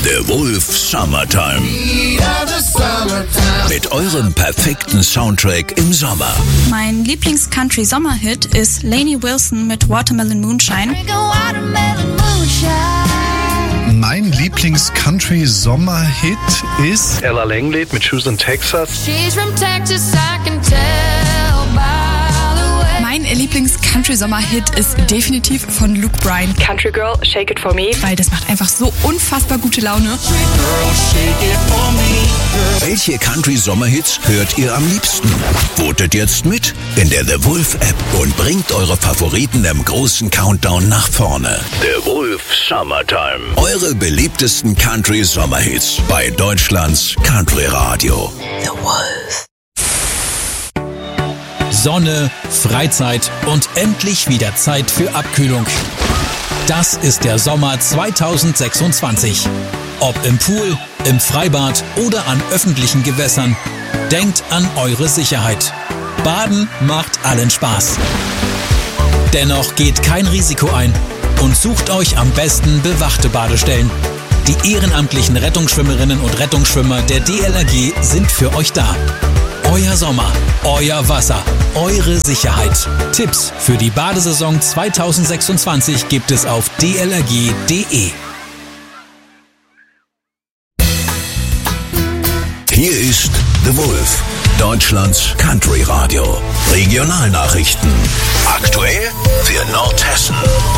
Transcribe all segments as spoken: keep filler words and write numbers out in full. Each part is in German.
The Wolf Summertime. Mit eurem perfekten Soundtrack im Sommer. Mein Lieblings-Country-Sommerhit ist Lainey Wilson mit Watermelon Moonshine. Mein Lieblings-Country-Sommerhit ist Ella Langley mit Shoes in Texas. Mein Lieblings-Country-Sommer-Hit ist definitiv von Luke Bryan. Country Girl, Shake It For Me. Weil das macht einfach so unfassbar gute Laune. Welche Country-Sommerhits hört ihr am liebsten? Votet jetzt mit in der The Wolf App und bringt eure Favoriten im großen Countdown nach vorne. The Wolf Summertime. Eure beliebtesten Country-Sommerhits bei Deutschlands Country Radio. The Wolf. Sonne, Freizeit und endlich wieder Zeit für Abkühlung. Das ist der Sommer zwanzig sechsundzwanzig. Ob im Pool, im Freibad oder an öffentlichen Gewässern, denkt an eure Sicherheit. Baden macht allen Spaß. Dennoch geht kein Risiko ein und sucht euch am besten bewachte Badestellen. Die ehrenamtlichen Rettungsschwimmerinnen und Rettungsschwimmer der D L R G sind für euch da. Euer Sommer, euer Wasser, eure Sicherheit. Tipps für die Badesaison zwanzig sechsundzwanzig gibt es auf d l r g punkt d e. Hier ist The Wolf, Deutschlands Country Radio. Regionalnachrichten. Aktuell für Nordhessen.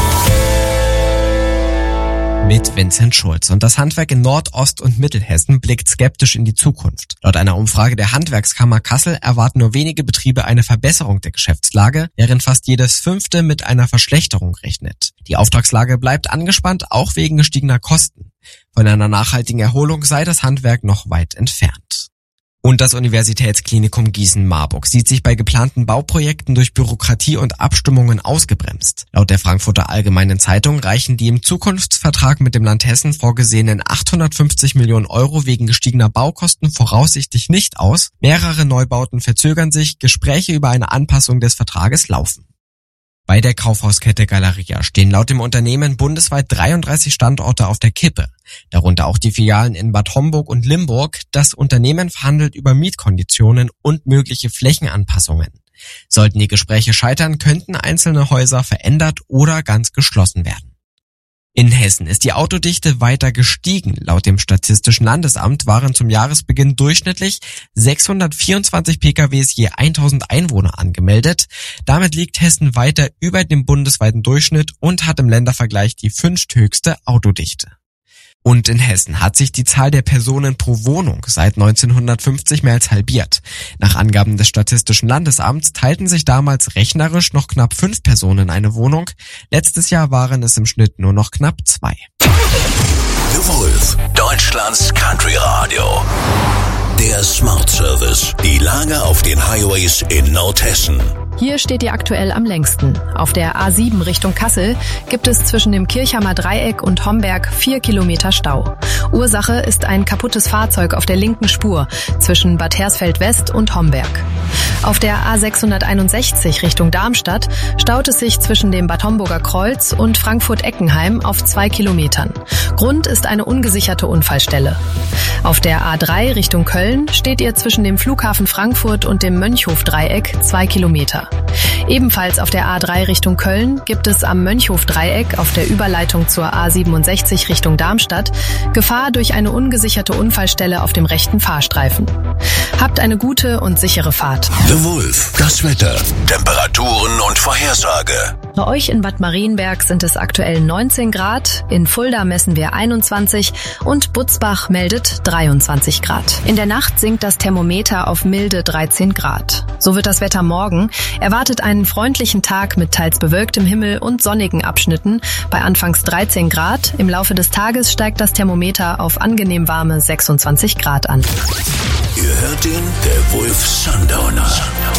Mit Vincent Schulz. Und das Handwerk in Nordost- und Mittelhessen blickt skeptisch in die Zukunft. Laut einer Umfrage der Handwerkskammer Kassel erwarten nur wenige Betriebe eine Verbesserung der Geschäftslage, während fast jedes Fünfte mit einer Verschlechterung rechnet. Die Auftragslage bleibt angespannt, auch wegen gestiegener Kosten. Von einer nachhaltigen Erholung sei das Handwerk noch weit entfernt. Und das Universitätsklinikum Gießen-Marburg sieht sich bei geplanten Bauprojekten durch Bürokratie und Abstimmungen ausgebremst. Laut der Frankfurter Allgemeinen Zeitung reichen die im Zukunftsvertrag mit dem Land Hessen vorgesehenen achthundertfünfzig Millionen Euro wegen gestiegener Baukosten voraussichtlich nicht aus. Mehrere Neubauten verzögern sich, Gespräche über eine Anpassung des Vertrages laufen. Bei der Kaufhauskette Galeria stehen laut dem Unternehmen bundesweit dreiunddreißig Standorte auf der Kippe, darunter auch die Filialen in Bad Homburg und Limburg. Das Unternehmen verhandelt über Mietkonditionen und mögliche Flächenanpassungen. Sollten die Gespräche scheitern, könnten einzelne Häuser verändert oder ganz geschlossen werden. In Hessen ist die Autodichte weiter gestiegen. Laut dem Statistischen Landesamt waren zum Jahresbeginn durchschnittlich sechshundertvierundzwanzig P K Ws je tausend Einwohner angemeldet. Damit liegt Hessen weiter über dem bundesweiten Durchschnitt und hat im Ländervergleich die fünfthöchste Autodichte. Und in Hessen hat sich die Zahl der Personen pro Wohnung seit neunzehnhundertfünfzig mehr als halbiert. Nach Angaben des Statistischen Landesamts teilten sich damals rechnerisch noch knapp fünf Personen eine Wohnung. Letztes Jahr waren es im Schnitt nur noch knapp zwei. The Wolf, Deutschlands Country Radio. Der Smart Service. Die Lage auf den Highways in Nordhessen. Hier steht ihr aktuell am längsten. Auf der A sieben Richtung Kassel gibt es zwischen dem Kirchhammer Dreieck und Homberg vier Kilometer Stau. Ursache ist ein kaputtes Fahrzeug auf der linken Spur zwischen Bad Hersfeld West und Homberg. Auf der A sechshunderteinundsechzig Richtung Darmstadt staut es sich zwischen dem Bad Homburger Kreuz und Frankfurt-Eckenheim auf zwei Kilometern. Grund ist eine ungesicherte Unfallstelle. Auf der A drei Richtung Köln steht ihr zwischen dem Flughafen Frankfurt und dem Mönchhof-Dreieck zwei Kilometer. Ebenfalls auf der A drei Richtung Köln gibt es am Mönchhof-Dreieck auf der Überleitung zur A siebenundsechzig Richtung Darmstadt Gefahr durch eine ungesicherte Unfallstelle auf dem rechten Fahrstreifen. Habt eine gute und sichere Fahrt. The Wolf, das Wetter, Temperaturen und Vorhersage. Bei euch in Bad Marienberg sind es aktuell neunzehn Grad, in Fulda messen wir einundzwanzig und Butzbach meldet dreiundzwanzig Grad. In der Nacht sinkt das Thermometer auf milde dreizehn Grad. So wird das Wetter morgen. Erwartet einen freundlichen Tag mit teils bewölktem Himmel und sonnigen Abschnitten bei anfangs dreizehn Grad. Im Laufe des Tages steigt das Thermometer auf angenehm warme sechsundzwanzig Grad an. Ihr hört den The Wolf Sundowner.